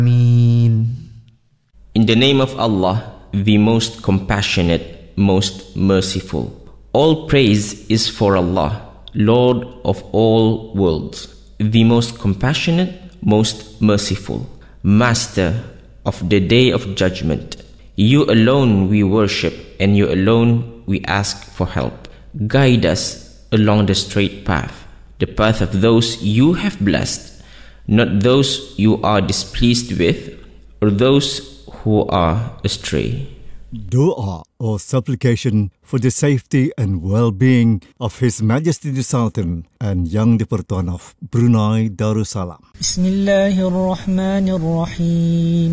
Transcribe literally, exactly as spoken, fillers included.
Amin. In the name of Allah, the most compassionate, most merciful. All praise is for Allah, Lord of all worlds, the most compassionate, most merciful, Master of the Day of Judgment. You alone we worship, and you alone we ask for help. Guide us along the straight path, the path of those you have blessed, not those you are displeased with, or those who are astray. Dua or supplication for the safety and well-being of His Majesty the Sultan and Yang di-Pertuan of Brunei Darussalam. Bismillahirrahmanirrahim.